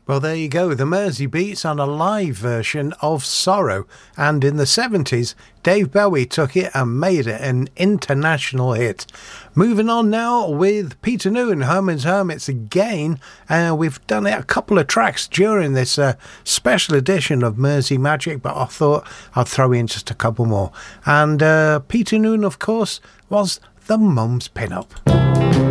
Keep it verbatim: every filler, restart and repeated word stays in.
Well, there you go, the Mersey Beats on a live version of Sorrow. And in the seventies, Dave Bowie took it and made it an international hit. Moving on now with Peter Noone, Herman's Hermits again. Uh, we've done it a couple of tracks during this uh, special edition of Mersey Magic, but I thought I'd throw in just a couple more. And uh, Peter Noone, of course, was the Mum's Pin-Up.